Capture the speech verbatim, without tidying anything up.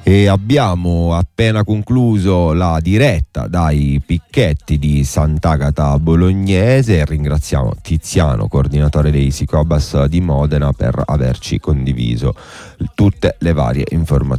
E abbiamo appena concluso la diretta dai picchetti di Sant'Agata Bolognese. Ringraziamo Tiziano, coordinatore dei Sicoabas di Modena, per averci condiviso tutte le varie informazioni.